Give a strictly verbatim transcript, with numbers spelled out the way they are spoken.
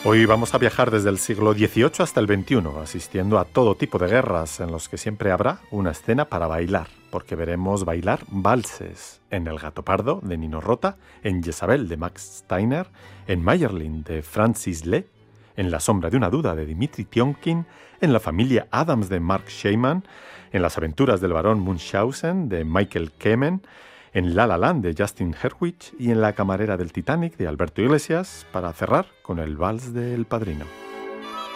Hoy vamos a viajar desde el siglo dieciocho hasta el veintiuno, asistiendo a todo tipo de guerras en los que siempre habrá una escena para bailar, porque veremos bailar valses en El gato pardo de Nino Rota, en Jezabel de Max Steiner, en Mayerling de Francis Lee, en La sombra de una duda de Dimitri Tiomkin, en La familia Adams de Mark Shaiman, en Las aventuras del barón Munchausen de Michael Kamen, en La La Land de Justin Hurwitz y en La camarera del Titanic de Alberto Iglesias, para cerrar con el vals de El Padrino.